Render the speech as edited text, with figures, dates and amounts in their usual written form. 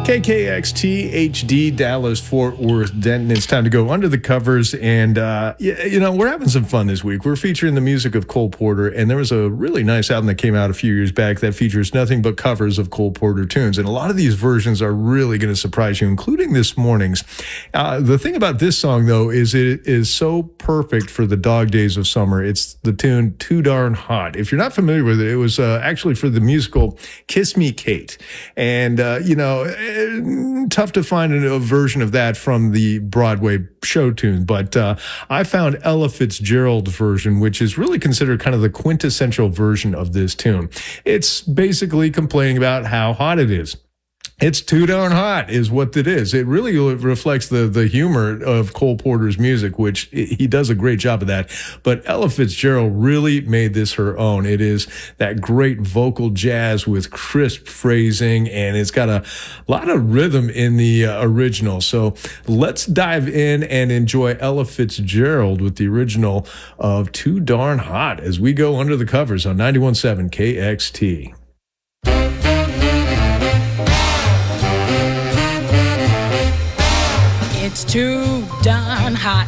KKXT HD Dallas Fort Worth Denton. It's time to go under the covers, and we're having some fun this week. We're featuring the music of Cole Porter, and there was a really nice album that came out a few years back that features nothing but covers of Cole Porter tunes, and a lot of these versions are really going to surprise you, including this morning's. The thing about this song, though, is it is so perfect for the dog days of summer. It's the tune "Too Darn Hot." If you're not familiar with it, it was actually for the musical Kiss Me, Kate, and tough to find a version of that from the Broadway show tune, but I found Ella Fitzgerald's version, which is really considered kind of the quintessential version of this tune. It's basically complaining about how hot it is. It's too darn hot is what it is. It really reflects the humor of Cole Porter's music, which he does a great job of that. But Ella Fitzgerald really made this her own. It is that great vocal jazz with crisp phrasing, and it's got a lot of rhythm in the original. So let's dive in and enjoy Ella Fitzgerald with the original of Too Darn Hot as we go under the covers on 91.7 KXT. It's too darn hot